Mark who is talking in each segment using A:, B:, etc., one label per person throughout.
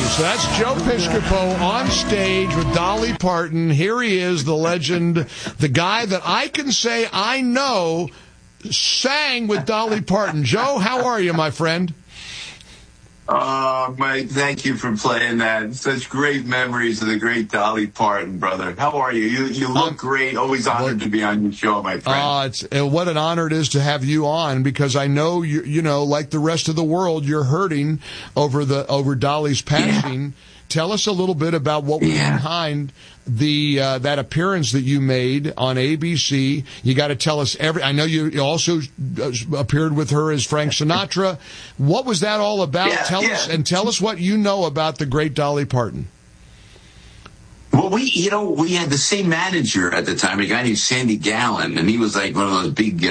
A: So that's Joe Piscopo on stage with Dolly Parton. Here he is, the legend, the guy that I can say I know sang with Dolly Parton. Joe, how are you, my friend?
B: Oh, Mike, thank you for playing that. Such great memories of the great Dolly Parton, brother. How are you? You look great. Always honored to be on your show, my friend.
A: What an honor it is to have you on, because I know you know, like the rest of the world, you're hurting over Dolly's passing. Yeah. Tell us a little bit about what was behind that appearance that you made on ABC. You got to tell us I know you also appeared with her as Frank Sinatra. What was that all about? Tell us what you know about the great Dolly Parton.
B: Well, we had the same manager at the time, a guy named Sandy Gallen, and he was like one of those big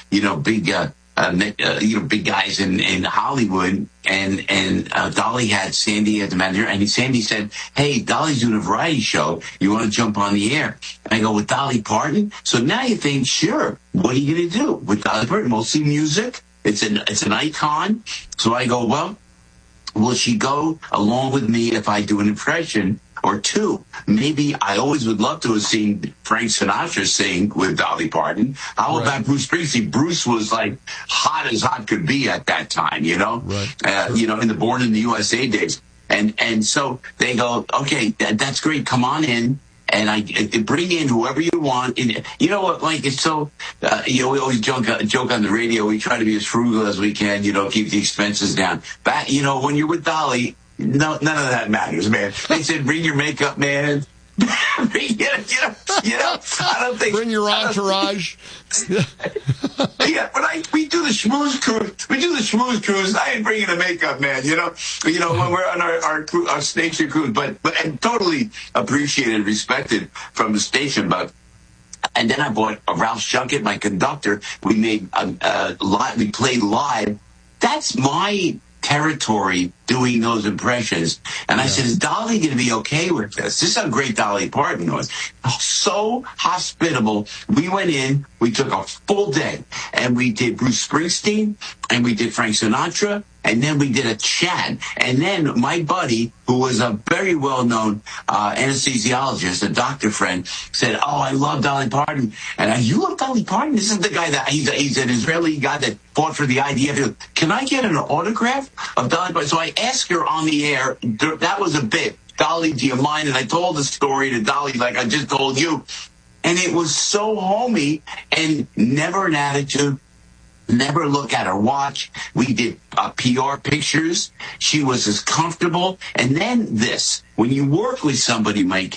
B: guys in Hollywood, and Dolly had Sandy as the manager, and Sandy said, "Hey, Dolly's doing a variety show. You want to jump on the air?" And I go, "With Dolly Parton?" So now you think, sure, what are you going to do with Dolly Parton? Mostly music. It's an icon. So I go, well, will she go along with me if I do an impression or two? Maybe I always would love to have seen Frank Sinatra sing with Dolly Parton. How about Bruce Springsteen? Bruce was like hot as hot could be at that time, you know? Right. In the Born in the USA days. And so they go, okay, that's great. Come on in. And I bring in whoever you want. And you know what, Mike? It's so, we always joke on the radio. We try to be as frugal as we can, keep the expenses down. But, when you're with Dolly, no, none of that matters, man. They said, bring your makeup man. I don't think.
A: Bring your entourage.
B: Yeah, but we do the schmooze cruise. I ain't bringing a makeup man, when we're on our station cruise, but and totally appreciated and respected from the station, and then I bought Ralph Shuckett, my conductor. We made we played live. That's my territory, doing those impressions. And I said, is Dolly going to be okay with this? This is how great Dolly Parton was. So hospitable. We went in, we took a full day, and we did Bruce Springsteen, and we did Frank Sinatra, and then we did a chat. And then my buddy, who was a very well-known anesthesiologist, a doctor friend, said, oh, I love Dolly Parton. And you love Dolly Parton? This is the guy he's an Israeli guy that fought for the IDF. Can I get an autograph of Dolly Parton? So I asked her on the air. That was a bit. Dolly, do you mind? And I told the story to Dolly like I just told you. And it was so homey and never an attitude. Never look at her watch. We did PR pictures. She was as comfortable. And then this, when you work with somebody, Mike,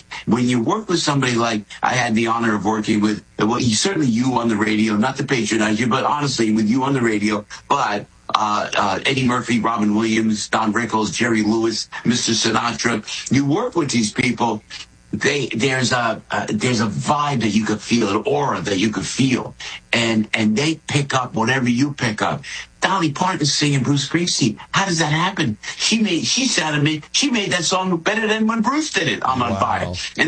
B: like I had the honor of working with, certainly you on the radio, not to patronize you, but honestly, with you on the radio, but Eddie Murphy, Robin Williams, Don Rickles, Jerry Lewis, Mr. Sinatra, you work with these people. There's a vibe that you could feel, an aura that you could feel, and they pick up whatever you pick up. Dolly Parton singing Bruce Springsteen. How does that happen? She made that song better than when Bruce did it. I'm on fire. And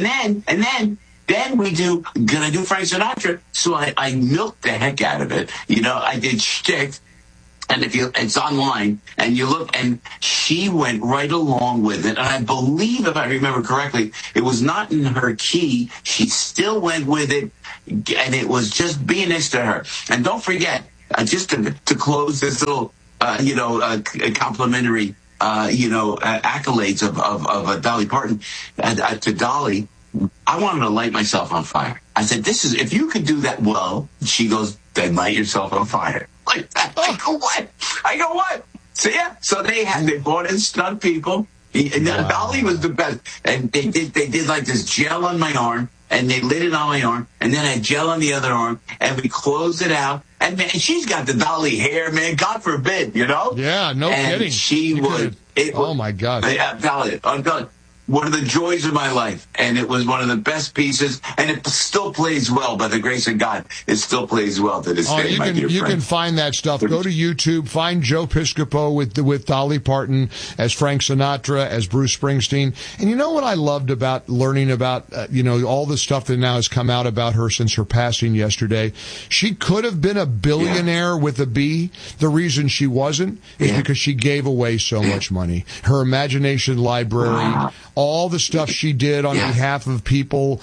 B: then we do. Gonna do Frank Sinatra. So I milked the heck out of it. I did shtick. And it's online, and you look, and she went right along with it. And I believe, if I remember correctly, it was not in her key. She still went with it, and it was just being next to her. And don't forget, just to close this little, complimentary, accolades of Dolly Parton to Dolly. I wanted to light myself on fire. I said, if you could do that well, she goes, then light yourself on fire. Like that. I go, what? So they brought in stunt people. Dolly was the best. And they did like this gel on my arm, and they lit it on my arm, and then I had gel on the other arm, and we closed it out. And man, she's got the Dolly hair, man. God forbid,
A: Yeah, no kidding.
B: She would.
A: Oh my God.
B: Dolly, one of the joys of my life, and it was one of the best pieces, and it still plays well. By the grace of God, it still plays well to this day, my dear friend.
A: You can find that stuff. Go to YouTube, find Joe Piscopo with Dolly Parton as Frank Sinatra, as Bruce Springsteen. And you know what I loved about learning about, all the stuff that now has come out about her since her passing yesterday? She could have been a billionaire with a B. The reason she wasn't is because she gave away so much money. Her imagination library, all the stuff she did on behalf of people,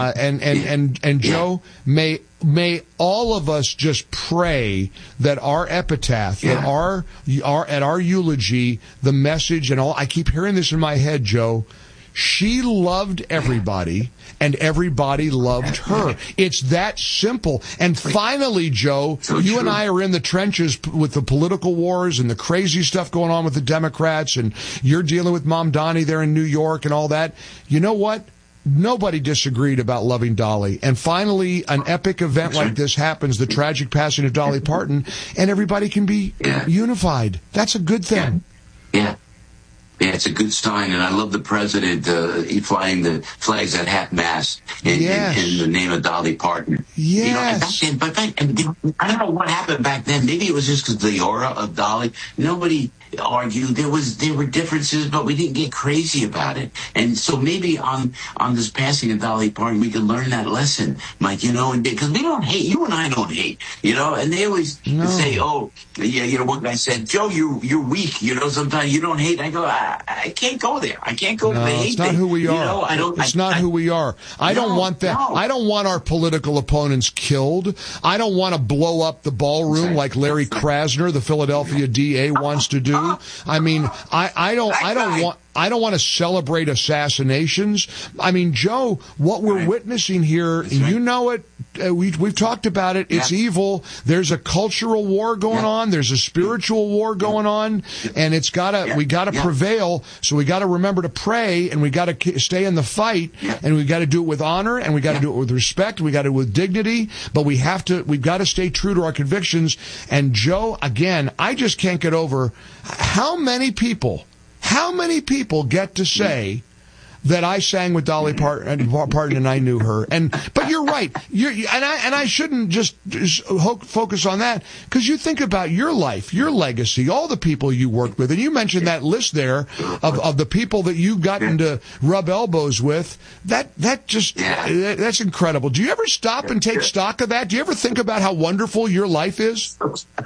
A: and Joe, may all of us just pray that our epitaph, that at our eulogy, the message and all. I keep hearing this in my head, Joe. She loved everybody, and everybody loved her. It's that simple. And finally, Joe, you and I are in the trenches with the political wars and the crazy stuff going on with the Democrats, and you're dealing with Mom Donnie there in New York and all that. You know what? Nobody disagreed about loving Dolly. And finally, an epic event like this happens, the tragic passing of Dolly Parton, and everybody can be unified. That's a good thing.
B: Yeah, it's a good sign, and I love the president flying the flags at half mast in the name of Dolly Parton.
A: Yes.
B: And back then, I don't know what happened back then. Maybe it was just because the aura of Dolly. Nobody argued. There were differences, but we didn't get crazy about it. And so maybe on this passing of Dolly Parton, we can learn that lesson, Mike. And because we don't hate. You and I don't hate. And they always say, "Oh, yeah." One guy said, "Joe, you're weak." Sometimes you don't hate. I go, I can't go there. I can't go to the hate.
A: It's not who we are. It's not who we are. I don't want that. No. I don't want our political opponents killed. I don't want to blow up the ballroom like Larry Krasner, the Philadelphia DA, wants to do. I mean, I don't want to celebrate assassinations. I mean, Joe, what we're witnessing here, you know it. We've talked about it. It's evil. There's a cultural war going on. There's a spiritual war going on, and we gotta prevail. So we gotta remember to pray, and we gotta stay in the fight, and we gotta do it with honor, and we gotta do it with respect. We gotta do it with dignity. But we've gotta stay true to our convictions. And Joe, again, I just can't get over how many people get to say that I sang with Dolly Parton and I knew her. But you're right. And I shouldn't just focus on that, because you think about your life, your legacy, all the people you worked with, and you mentioned that list there of the people that you've gotten to rub elbows with. That's incredible. Do you ever stop and take stock of that? Do you ever think about how wonderful your life is?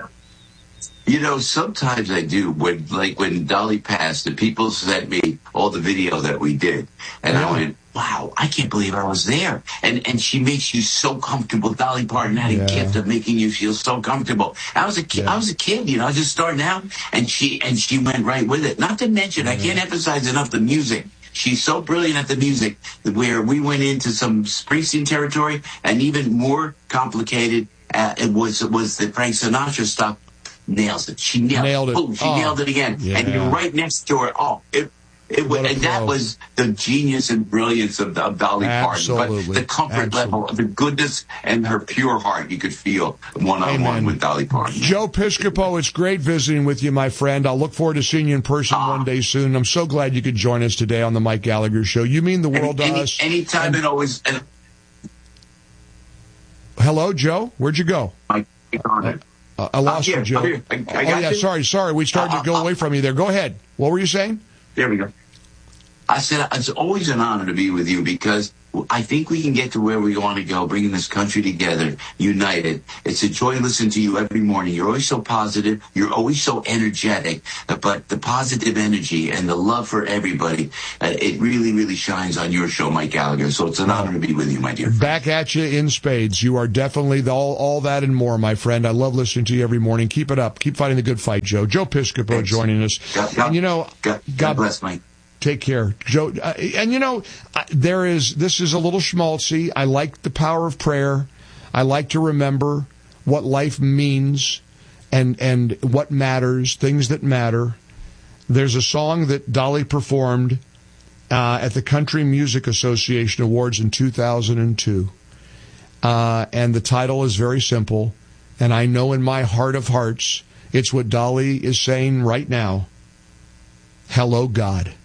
B: Sometimes I do. When Dolly passed, the people sent me all the video that we did. And I went, wow, I can't believe I was there. And she makes you so comfortable. Dolly Parton had a gift of making you feel so comfortable. I was a kid, I was just starting out, and she went right with it. Not to mention, I can't emphasize enough the music. She's so brilliant at the music, where we went into some Springsteen territory, and even more complicated, it was the Frank Sinatra stuff. Nails it. She nailed it. Boom, she nailed it again. Yeah. And you're right next to her. That was the genius and brilliance of Dolly Parton. But the comfort level, the goodness, and her pure heart, you could feel one-on-one with Dolly Parton.
A: Joe Piscopo, it's great visiting with you, my friend. I'll look forward to seeing you in person one day soon. I'm so glad you could join us today on the Mike Gallagher Show. You mean the world to us.
B: Anytime and always.
A: Hello, Joe. Where'd you go?
B: Mike,
A: I lost you, Joe. Sorry. We started to go away from you there. Go ahead. What were you saying?
B: There we go. I said it's always an honor to be with you, because I think we can get to where we want to go, bringing this country together, united. It's a joy listening to you every morning. You're always so positive. You're always so energetic. But the positive energy and the love for everybody, it really, really shines on your show, Mike Gallagher. So it's an honor to be with you, my dear friend.
A: Back at you in spades. You are definitely all that and more, my friend. I love listening to you every morning. Keep it up. Keep fighting the good fight, Joe. Joe Piscopo joining us.
B: God bless, Mike.
A: Take care, Joe. This is a little schmaltzy. I like the power of prayer. I like to remember what life means and what matters, things that matter. There's a song that Dolly performed at the Country Music Association Awards in 2002. And the title is very simple. And I know in my heart of hearts, it's what Dolly is saying right now. Hello, God.